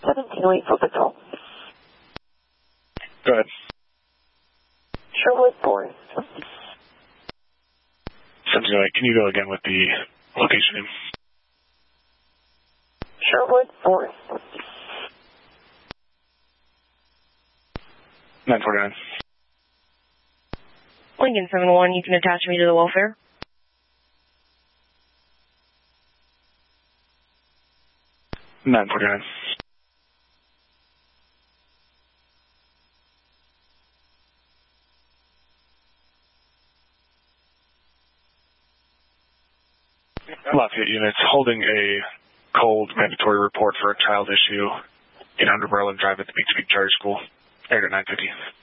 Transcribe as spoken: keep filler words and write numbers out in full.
seventeen wait for patrol. Go ahead. Sherwood Forest. seventeen oh eight, can you go again with the location name? Sherwood Forest. nine forty-nine. Lincoln seven one, you can attach me to the welfare. nine forty-nine. Lafayette units holding a cold mandatory report for a child issue in Under Berlin Drive at the Beach Peak Charter School. Aired at nine fifty.